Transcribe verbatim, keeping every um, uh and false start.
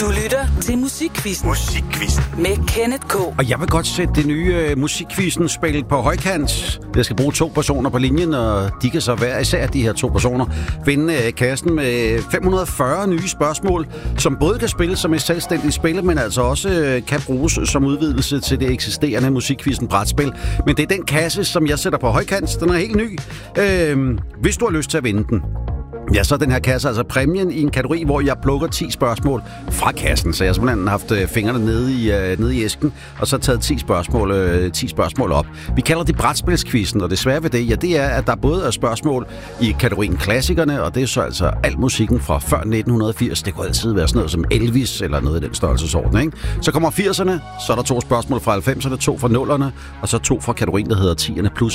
Du lytter til Musikquizzen. Musikquizzen. Med Kenneth K. Og jeg vil godt sætte det nye uh, Musikquizzen-spil på højkant. Jeg skal bruge to personer på linjen, og de kan så hver især de her to personer vinde uh, kassen med fem hundrede og fyrre nye spørgsmål, som både kan spilles som et selvstændigt spil, men altså også uh, kan bruges som udvidelse til det eksisterende Musikquizzen-brætspil. Men det er den kasse, som jeg sætter på højkant. Den er helt ny. Uh, hvis du har lyst til at vinde den, ja, så er den her kasse altså præmien i en kategori, hvor jeg plukker ti spørgsmål fra kassen. Så jeg har simpelthen haft øh, fingrene nede i, øh, nede i æsken, og så taget ti spørgsmål, øh, ti spørgsmål op. Vi kalder det brætspilsquizzen, og det svære ved det, ja, det er, at der både er spørgsmål i kategorien klassikerne, og det er så altså al musikken fra før nitten firs. Det kunne altid være sådan noget som Elvis eller noget i den størrelsesorden, ikke? Så kommer firserne, så er der to spørgsmål fra halvfemserne, to fra nullerne, og så to fra kategorien, der hedder tierne plus.